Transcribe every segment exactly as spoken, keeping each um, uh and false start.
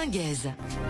Guez.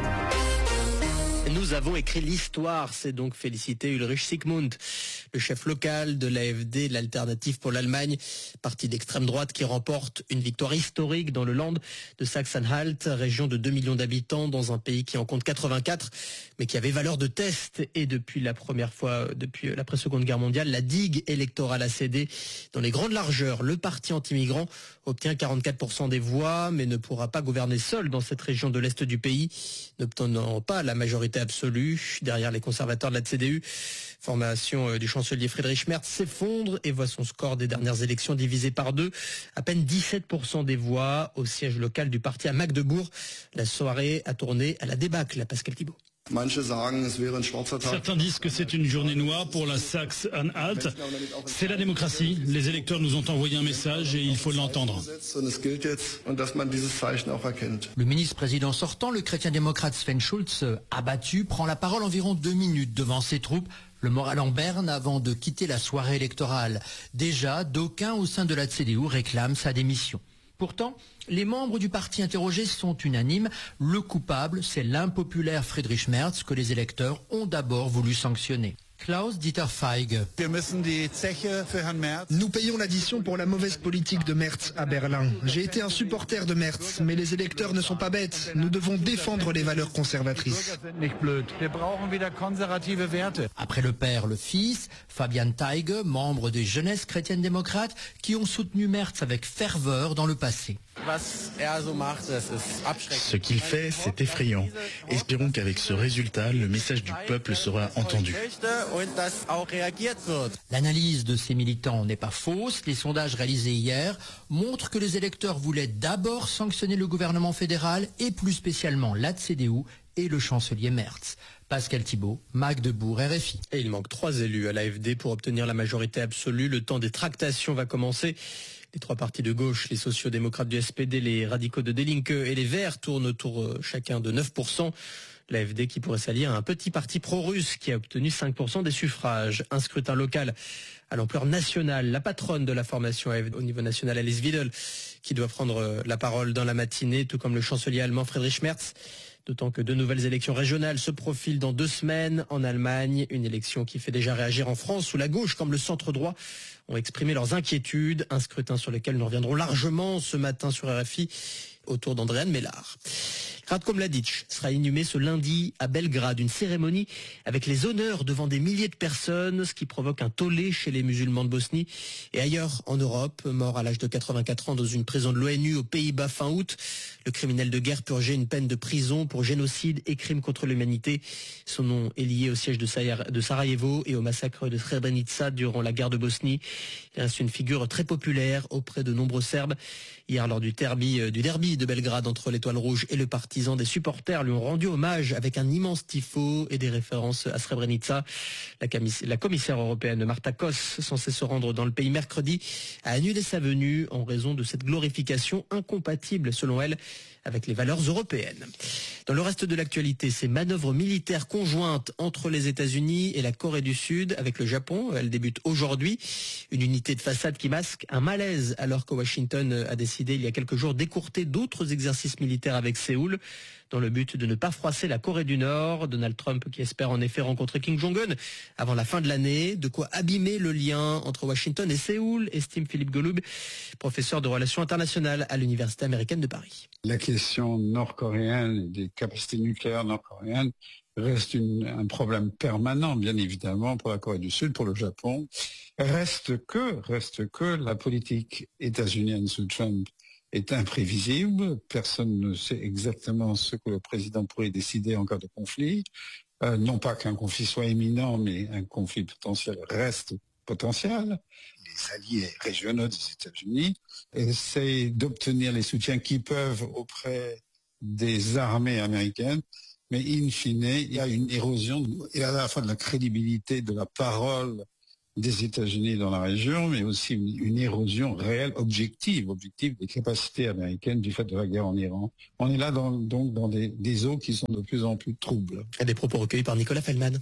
Nous avons écrit l'histoire, c'est donc félicité Ulrich Sigmund, le chef local de l'A F D, l'Alternative pour l'Allemagne, parti d'extrême droite qui remporte une victoire historique dans le Land de Saxe-Anhalt, région de deux millions d'habitants dans un pays qui en compte quatre-vingt-quatre, mais qui avait valeur de test. Et depuis la première fois, depuis l'après-seconde guerre mondiale, la digue électorale a cédé dans les grandes largeurs. Le parti anti-migrant obtient quarante-quatre pour cent des voix, mais ne pourra pas gouverner seul dans cette région de l'Est du pays, n'obtenant pas la majorité absolue. Derrière les conservateurs de la C D U, formation du chancelier Friedrich Merz s'effondre et voit son score des dernières élections divisé par deux. À peine dix-sept pour cent des voix au siège local du parti à Magdebourg. La soirée a tourné à la débâcle, à Pascal Thibault. Certains disent que c'est une journée noire pour la Saxe-Anhalt. C'est la démocratie. Les électeurs nous ont envoyé un message et il faut l'entendre. Le ministre-président sortant, le chrétien-démocrate Sven Schulz, abattu, prend la parole environ deux minutes devant ses troupes, le moral en berne avant de quitter la soirée électorale. Déjà, d'aucuns au sein de la C D U réclament sa démission. Pourtant, les membres du parti interrogé sont unanimes. Le coupable, c'est l'impopulaire Friedrich Merz que les électeurs ont d'abord voulu sanctionner. Klaus-Dieter Feige. Nous payons l'addition pour la mauvaise politique de Merz à Berlin. J'ai été un supporter de Merz, mais les électeurs ne sont pas bêtes. Nous devons défendre les valeurs conservatrices. Après le père, le fils, Fabian Teige, membre des jeunesses chrétiennes démocrates, qui ont soutenu Merz avec ferveur dans le passé. Ce qu'il fait, c'est effrayant. Espérons qu'avec ce résultat, le message du peuple sera entendu. L'analyse de ces militants n'est pas fausse. Les sondages réalisés hier montrent que les électeurs voulaient d'abord sanctionner le gouvernement fédéral et plus spécialement la C D U et le chancelier Merz. Pascal Thibault, Magdebourg, R F I. Et il manque trois élus à l'A F D pour obtenir la majorité absolue. Le temps des tractations va commencer. Les trois partis de gauche, les sociaux-démocrates du S P D, les radicaux de Die Linke et les Verts tournent autour euh, chacun de neuf pour cent. L'A F D qui pourrait s'allier à un petit parti pro-russe qui a obtenu cinq pour cent des suffrages. Un scrutin local à l'ampleur nationale. La patronne de la formation A F D au niveau national, Alice Weidel, qui doit prendre la parole dans la matinée, tout comme le chancelier allemand Friedrich Merz. D'autant que de nouvelles élections régionales se profilent dans deux semaines en Allemagne. Une élection qui fait déjà réagir en France, où la gauche comme le centre droit ont exprimé leurs inquiétudes. Un scrutin sur lequel nous reviendrons largement ce matin sur R F I autour d'Andréane Mellard. Ratko Mladic sera inhumé ce lundi à Belgrade, une cérémonie avec les honneurs devant des milliers de personnes, ce qui provoque un tollé chez les musulmans de Bosnie et ailleurs en Europe. Mort à l'âge de quatre-vingt-quatre ans dans une prison de l'ONU aux Pays-Bas fin août, le criminel de guerre purgeait une peine de prison pour génocide et crimes contre l'humanité. Son nom est lié au siège de Sarajevo et au massacre de Srebrenica durant la guerre de Bosnie. Il reste une figure très populaire auprès de nombreux Serbes. Hier, lors du derby, du derby de Belgrade entre l'Étoile Rouge et le Partizan, des supporters lui ont rendu hommage avec un immense tifo et des références à Srebrenica. La, la commissaire européenne Marta Kos, censée se rendre dans le pays mercredi, a annulé sa venue en raison de cette glorification incompatible, selon elle, avec les valeurs européennes. Dans le reste de l'actualité, ces manœuvres militaires conjointes entre les États-Unis et la Corée du Sud avec le Japon, elles débutent aujourd'hui. Une unité de façade qui masque un malaise alors que Washington a décidé il y a quelques jours d'écourter d'autres exercices militaires avec Séoul dans le but de ne pas froisser la Corée du Nord. Donald Trump qui espère en effet rencontrer Kim Jong-un avant la fin de l'année, de quoi abîmer le lien entre Washington et Séoul, estime Philippe Golub, professeur de relations internationales à l'Université américaine de Paris. La question nord-coréenne et des capacités nucléaires nord-coréennes reste une, un problème permanent, bien évidemment, pour la Corée du Sud, pour le Japon. Reste que, reste que la politique états-unienne sous Trump est imprévisible. Personne ne sait exactement ce que le président pourrait décider en cas de conflit. Euh, non pas qu'un conflit soit imminent, mais un conflit potentiel reste potentiel. Les alliés régionaux des États-Unis essaient d'obtenir les soutiens qu'ils peuvent auprès des armées américaines, mais in fine, il y a une érosion et à la fois de la crédibilité de la parole des États-Unis dans la région, mais aussi une, une érosion réelle, objective, objective des capacités américaines du fait de la guerre en Iran. On est là dans, donc dans des, des eaux qui sont de plus en plus troubles. Et des propos recueillis par Nicolas Feldman.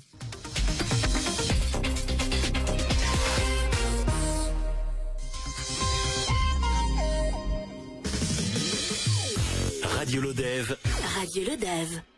Radio Lodève. Radio Lodève.